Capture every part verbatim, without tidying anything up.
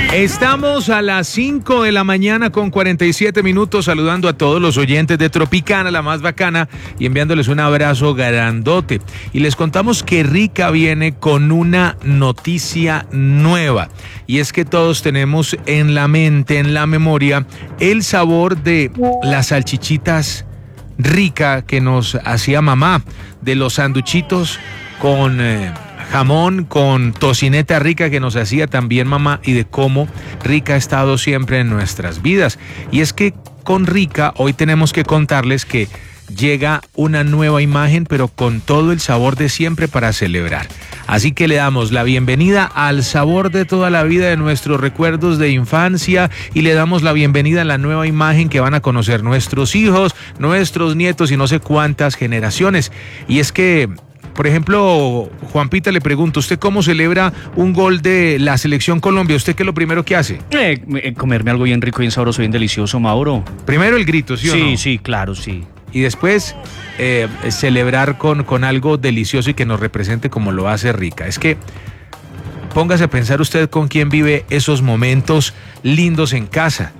Estamos a las cinco de la mañana con cuarenta y siete minutos saludando a todos los oyentes de Tropicana, la más bacana, y enviándoles un abrazo grandote. Y les contamos que Rica viene con una noticia nueva. Y es que todos tenemos en la mente, en la memoria, el sabor de las salchichitas Rica que nos hacía mamá, de los sanduchitos con Eh, jamón, con tocineta rica que nos hacía también mamá, y de cómo Rica ha estado siempre en nuestras vidas. Y es que con Rica hoy tenemos que contarles que llega una nueva imagen, pero con todo el sabor de siempre para celebrar. Así que le damos la bienvenida al sabor de toda la vida de nuestros recuerdos de infancia, y le damos la bienvenida a la nueva imagen que van a conocer nuestros hijos, nuestros nietos y no sé cuántas generaciones. Y es que, por ejemplo, Juan Pita, le pregunto, ¿usted cómo celebra un gol de la Selección Colombia? ¿Usted qué es lo primero que hace? Eh, eh, comerme algo bien rico, bien sabroso, bien delicioso, Mauro. Primero el grito, ¿sí o no? Sí, sí, claro, sí. Y después eh, celebrar con, con algo delicioso y que nos represente como lo hace Rica. Es que póngase a pensar usted con quién vive esos momentos lindos en casa.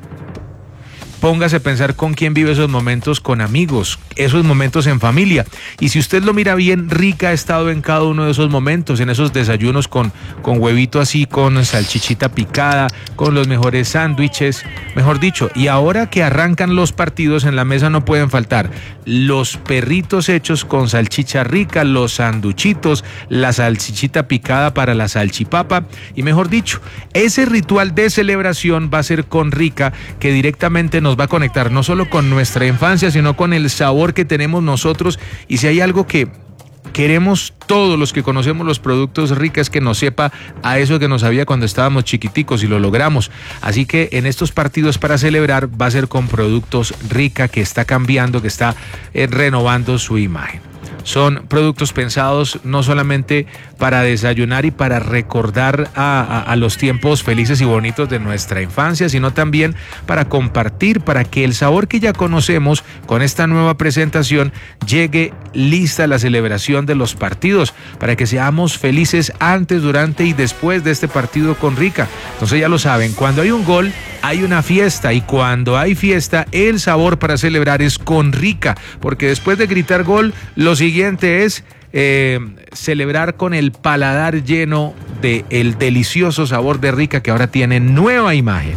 Póngase a pensar con quién vive esos momentos con amigos, esos momentos en familia. Y si usted lo mira bien, Rica ha estado en cada uno de esos momentos, en esos desayunos con, con huevito así, con salchichita picada, con los mejores sándwiches, mejor dicho. Y ahora que arrancan los partidos, en la mesa no pueden faltar los perritos hechos con salchicha rica, los sanduchitos, la salchichita picada para la salchipapa. Y mejor dicho, ese ritual de celebración va a ser con Rica, que directamente nos nos va a conectar no solo con nuestra infancia, sino con el sabor que tenemos nosotros. Y si hay algo que queremos todos los que conocemos los productos Rica, es que nos sepa a eso que nos sabía cuando estábamos chiquiticos, y lo logramos. Así que en estos partidos para celebrar va a ser con productos Rica, que está cambiando, que está eh, renovando su imagen. Son productos pensados no solamente para desayunar y para recordar a, a, a los tiempos felices y bonitos de nuestra infancia, sino también para compartir, para que el sabor que ya conocemos con esta nueva presentación llegue lista a la celebración de los partidos, para que seamos felices antes, durante y después de este partido con Rica. Entonces ya lo saben, cuando hay un gol hay una fiesta, y cuando hay fiesta el sabor para celebrar es con Rica, porque después de gritar gol, lo siguiente es eh, celebrar con el paladar lleno del delicioso sabor de Rica, que ahora tiene nueva imagen.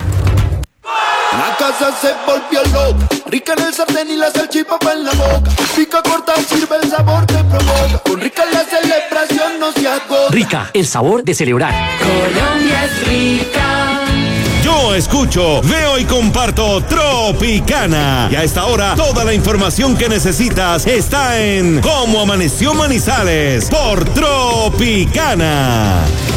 La casa se volvió loca, Rica en el sartén y la salchipapa en la boca. Pica, corta, sirve, el sabor te provoca. Con Rica la celebración no se agota. Rica, el sabor de celebrar. Colombia es rica. Yo escucho, veo y comparto Tropicana. Y a esta hora, toda la información que necesitas está en Cómo Amaneció Manizales por Tropicana.